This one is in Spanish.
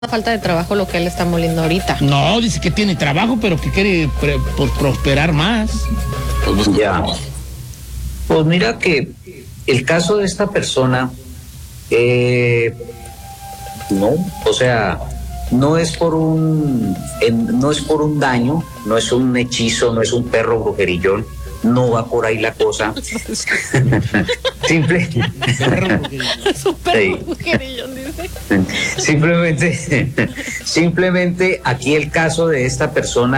falta de trabajo lo que él está moliendo ahorita. No, dice que tiene trabajo, pero que quiere prosperar más. Ya. Pues mira que el caso de esta persona, no, o sea, no es por un daño, no es un hechizo, no es un perro brujerillón, no va por ahí la cosa. Simple. Es un perro brujerillón, dice. Simplemente aquí el caso de esta persona